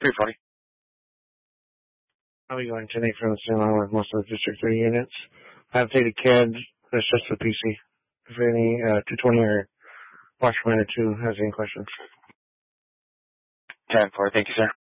340. I'll be going today from the same line with most of the District 3 units. I have updated CAD, that's just the PC. If any 220 or Watch Commander 2 has any questions. 10-4, thank you, sir.